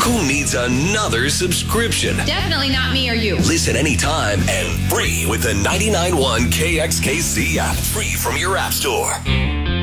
Who needs another subscription? Definitely not me or you. Listen anytime and free with the 99.1 KXKC app. Free from your app store.